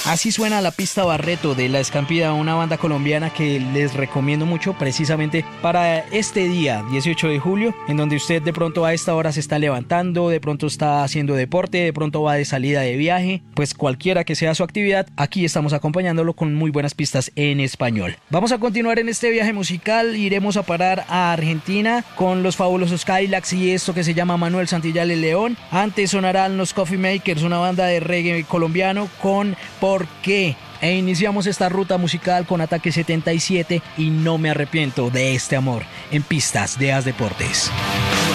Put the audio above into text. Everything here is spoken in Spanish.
Así suena la pista Barreto de La Escampida, una banda colombiana que les recomiendo mucho precisamente para este día, 18 de julio, en donde usted de pronto a esta hora se está levantando, de pronto está haciendo deporte, de pronto va de salida de viaje, pues cualquiera que sea su actividad, aquí estamos acompañándolo con muy buenas pistas en español. Vamos a continuar en este viaje musical, iremos a parar a Argentina con los fabulosos Cadillacs y esto que se llama Manuel Santillán el León. Antes sonarán los Coffee Makers, una banda de reggae colombiano con ¿Por qué? E iniciamos esta ruta musical con Ataque 77 y No me arrepiento de este amor en pistas de As Deportes.